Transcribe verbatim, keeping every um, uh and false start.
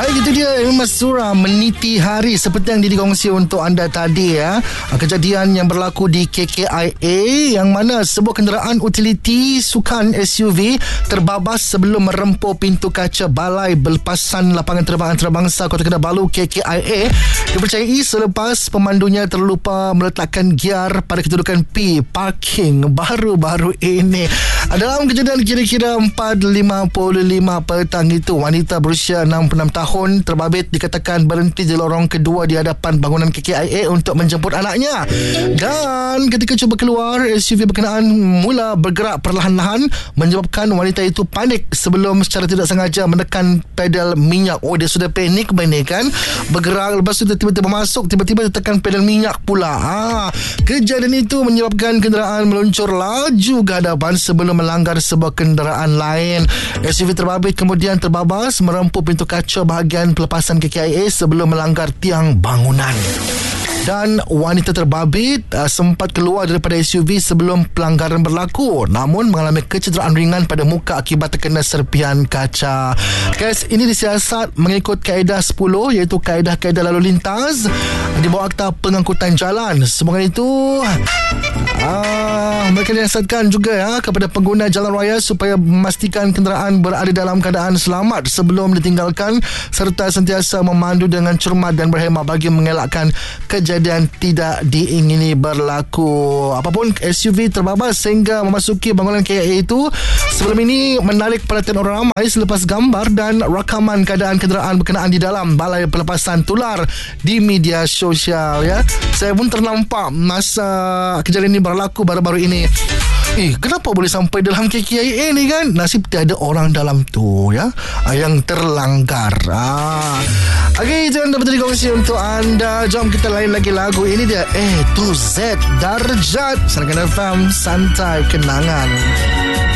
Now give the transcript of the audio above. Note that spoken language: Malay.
Baik, itu dia Mas Zura meniti hari seperti yang dikongsi untuk anda tadi ya. Kejadian yang berlaku di K K I A yang mana sebuah kenderaan utiliti sukan S U V terbabas sebelum merempuh pintu kaca balai berlepasan lapangan terbang antarabangsa Kota Kinabalu K K I A dipercayai selepas pemandunya terlupa meletakkan gear pada kedudukan P parking baru-baru ini. Dalam kejadian kira-kira empat lima puluh lima petang itu, wanita berusia enam puluh enam tahun terbabit dikatakan berhenti di lorong kedua di hadapan bangunan K K I A untuk menjemput anaknya. Dan ketika cuba keluar, S U V berkenaan mula bergerak perlahan-lahan menyebabkan wanita itu panik sebelum secara tidak sengaja menekan pedal minyak. Oh, dia sudah panik begini kan, bergerak, lepas tu tiba-tiba masuk, tiba-tiba dia tekan pedal minyak pula. Ah, kejadian itu menyebabkan kenderaan meluncur laju ke hadapan sebelum melanggar sebuah kenderaan lain. S U V terbabit kemudian terbabas merempuh pintu kaca bahagian pelepasan K K I A sebelum melanggar tiang bangunan. Dan wanita terbabit uh, sempat keluar daripada S U V sebelum pelanggaran berlaku, namun mengalami kecederaan ringan pada muka akibat terkena serpihan kaca. Kes ini disiasat mengikut kaedah sepuluh, iaitu kaedah-kaedah lalu lintas di bawah Akta Pengangkutan Jalan. Semoga itu uh, mereka disiasatkan juga ya kepada pengguna jalan raya supaya memastikan kenderaan berada dalam keadaan selamat sebelum ditinggalkan, serta sentiasa memandu dengan cermat dan berhemah bagi mengelakkan kejadian tidak diingini berlaku. Apapun, S U V terbabas sehingga memasuki bangunan K K I A itu sebelum ini menarik perhatian orang ramai selepas gambar dan rakaman keadaan kenderaan berkenaan di dalam balai pelepasan tular di media sosial ya. Saya pun ternampak masa kejadian ini berlaku baru-baru ini. Eh, kenapa boleh sampai dalam K K I A ni kan? Nasib tiada orang dalam tu ya, yang terlanggar. Ah. Okey, itu yang dapat dikongsi untuk anda. Jom kita lain lagi lagu. Ini dia A to Z Darjat. Sarankan F M Santai Kenangan.